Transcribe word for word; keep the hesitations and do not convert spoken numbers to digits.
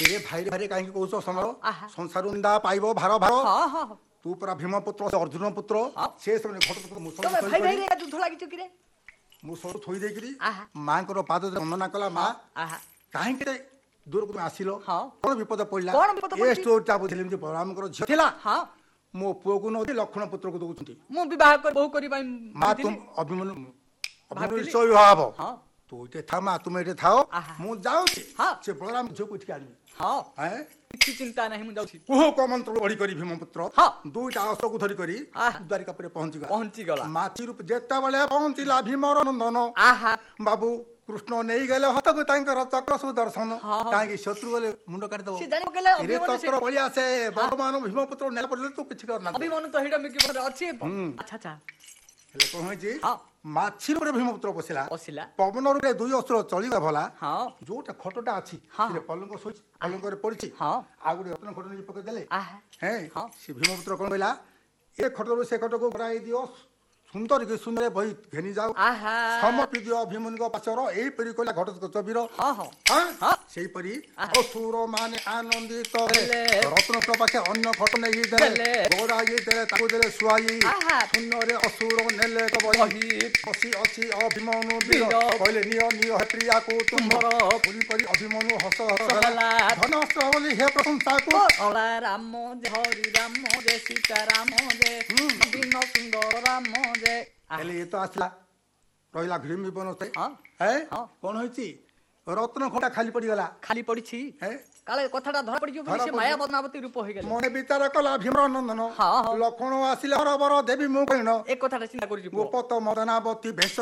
रे भाई भाई कहीं कौश समर आहा। संसार निंदा पाइब भार भार हाँ हाँ तू पुरा भीम पुत्र से अर्जुन पुत्र से सब घट तमे भाई भाई रे दुध लागिछ कि रे मु सब थोई देकरी आहा। मां को पाद वंदना कला मां आहा कहीं दूर को आसिलो हाँ। कौन विपद पड़ला कौन विपद ए पड़छि? स्टोरी ता बुझिलिम जे बलराम को झियो थिला हाँ मो पुओ को नदी लक्षण पुत्र को दउछंती मु विवाह कर बहु करी बाई मां तुम अभिमन्यु भाबिली। अभिमन्यु सो विवाह हाँ तू इते था मां तुम इते थाओ आहा। मु जाऊ हाँ। से बलराम झियो को इठके आनी हाँ हैं କିଛି ଚିନ୍ତା ନାହିଁ ମୁଁ ଯାଉଛି कुह को मंत्र बड़ी करी भीमपुत्र हाँ। दुईटा अस्त्र को धरी करी आहा। द्वारिका पर पहुंची गला ପହଞ୍ଚି ଗଲା माची रूप जेता बेले पहुंचिला भीमर नंदन आहा बाबू कृष्ण नहीं गले हतक तांकर चक्र सुदर्शन हाँ। काहे शत्रु गले मुंड काट दो ସେ ଜାଣି ପକେଲେ रे ଅଭିମନ୍ୟୁ चक्र बळी आसे वर्तमान भीमपुत्र नेला पड़ले तू किछ करना ଅଭିମନ୍ୟୁ ତ ହେଇଟା ମିକି ମନରେ ଅଛି ଆଚ୍ଛା ଆଚ୍ଛା हेले कहै ହଁ माछी रूप भीमपुत्र बसिला ବସିଲା पवन रूप दुई अस्त्र चलिगा भला ହଁ जोटा खटटा अछि हाँ। से पलंग सोच पलंग रे पड़छि ହଁ आ गुटे रत्न खट नहीं पके देले आहा हैं हाँ। से भीमपुत्र कोन कहला ए खटरो से खटको भराई दियो सुंदर के सुंदर बही घेनी जाओ आहा समर्पी दियो भीमनिक पाचर एई परी कहला घटक चबीर ହଁ ହଁ हां हाँ। सेई परी आहा। असुर माने आनंदित देले। रत्न के पाखे अन्य खट नहीं देले देले। गोरा ये देले ताको देले सुआई आहा। सुनरे असुर नेले क बही ବହି बसी अछि अभिमनु वीर वीर। कहले नियो नियो हे प्रिया को तुमर ତୁମର पुरी परी अभिमनु हस हस ସହଲା धनस्त्र बोली हे प्रशंसा को ଅଳା ରାମ ଜୟ ହରି ରାମ ଜୟ ସୀତା ରାମ ଜୟ ଦିନ ସୁନ୍ଦର ରାମ ଜୟ हेले ये तो आसला रहिला भीम विपन से हाँ है हाँ। कोन होइची रत्न खटा खाली पड़ी गला ଖାଲି ପଡିଛି है କାଳେ କଥାଟା ଧରା ପଡିଯିବ ବୋଲି ଧରା ସେ ପଡିଯିବ। ମାୟା ବଦନାବତୀ ରୂପ ହେଇଗଲା मने विचार कला भीमर नंदन हाँ, हाँ। लक्षण आसिले हरबर देवी मु कहिन ଏ କଥାଟା ଚିନ୍ତା କରିଯିବ ଗୋପତ ମଦନାବତୀ भेष